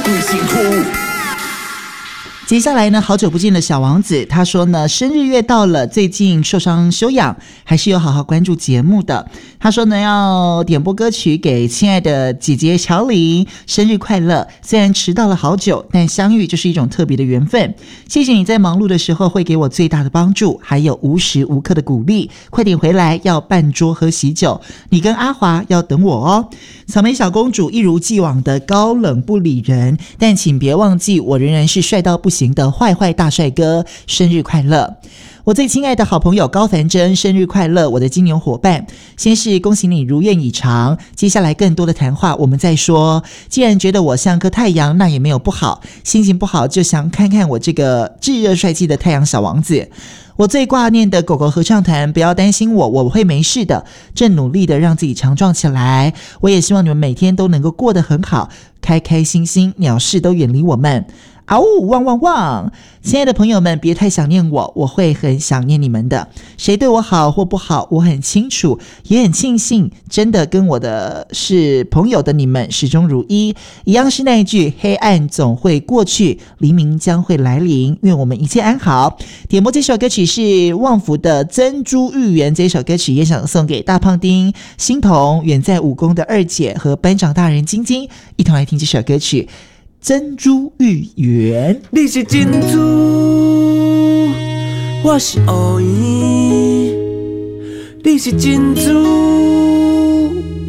辛苦。 接下来呢，好久不见的小王子，他说呢，生日月到了，最近受伤休养，还是有好好关注节目的。他说呢，要点播歌曲给亲爱的姐姐乔琳，生日快乐！虽然迟到了好久，但相遇就是一种特别的缘分。谢谢你在忙碌的时候会给我最大的帮助，还有无时无刻的鼓励。快点回来，要办桌喝喜酒，你跟阿华要等我哦。草莓小公主一如既往的高冷不理人，但请别忘记，我仍然是帅到不行的坏坏大帅哥，生日快乐！我最亲爱的好朋友高凡珍，生日快乐！我的金牛伙伴，先是恭喜你如愿以偿，接下来更多的谈话我们再说。既然觉得我像颗太阳，那也没有不好，心情不好就想看看我这个炙热帅气的太阳小王子。我最挂念的狗狗合唱团，不要担心我会没事的，正努力的让自己强壮起来。我也希望你们每天都能够过得很好，开开心心，鸟事都远离我们。嗷呜汪汪汪！亲爱的朋友们，别太想念我，我会很想念你们的。谁对我好或不好，我很清楚，也很庆幸，真的跟我的是朋友的你们始终如一。一样是那一句，黑暗总会过去，黎明将会来临，愿我们一切安好。点播这首歌曲是旺福的《珍珠芋圆》，这首歌曲也想送给大胖丁、欣彤、远在武功的二姐和班长大人晶晶，一同来听这首歌曲。珍珠芋圆， 你是珍珠，我是乌圆。你是珍珠，